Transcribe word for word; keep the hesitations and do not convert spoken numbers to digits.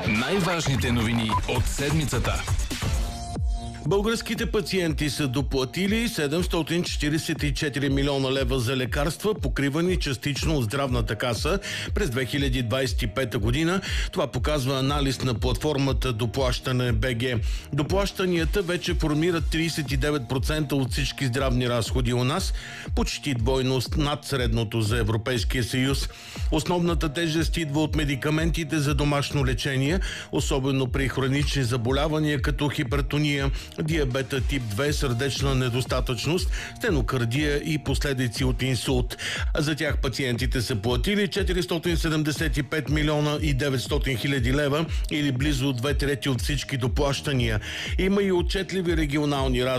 Най-важните новини от седмицата. Българските пациенти са доплатили седемстотин четиридесет и четири милиона лева за лекарства, покривани частично от здравната каса през две хиляди двадесет и пета година. Това показва анализ на платформата Доплащане БГ. Доплащанията вече формират тридесет и девет процента от всички здравни разходи у нас, почти двойно над средното за Европейския съюз. Основната тежест идва от медикаментите за домашно лечение, особено при хронични заболявания като хипертония, диабета тип две, сърдечна недостатъчност, стенокардия и последици от инсулт. За тях пациентите са платили четиристотин седемдесет и пет милиона и деветстотин хиляди лева или близо две трети от всички доплащания. Има и отчетливи регионални разлики.